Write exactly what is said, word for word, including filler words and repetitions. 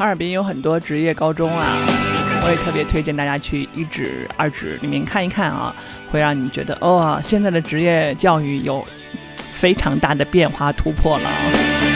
哈尔滨有很多职业高中啊，我也特别推荐大家去一职、二职里面看一看啊，会让你觉得哦，现在的职业教育有非常大的变化突破了。